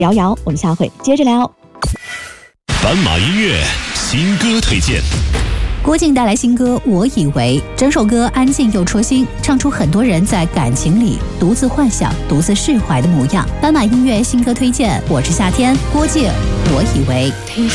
瑶瑶，我们下回接着聊。 斑马音乐新歌推荐。 郭靖带来新歌《我以为》，整首歌安静又戳心，唱出很多人在感情里独自幻想、独自释怀的模样。斑马音乐新歌推荐，我是夏天，郭靖《我以为》。